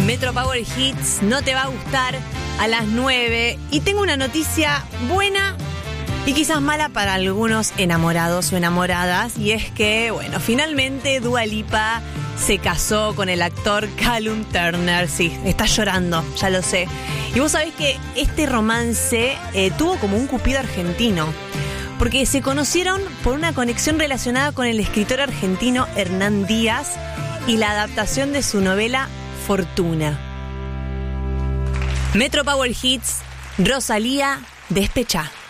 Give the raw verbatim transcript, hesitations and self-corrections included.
Metro Power Hits, no te va a gustar, a las nueve. Y tengo una noticia buena y quizás mala para algunos enamorados o enamoradas. Y es que, bueno, finalmente Dua Lipa se casó con el actor Callum Turner. Sí, está llorando, ya lo sé. Y vos sabés que este romance eh, tuvo como un cupido argentino, porque se conocieron por una conexión relacionada con el escritor argentino Hernán Díaz y la adaptación de su novela Fortuna. Metro Power Hits, Rosalía, Despechá.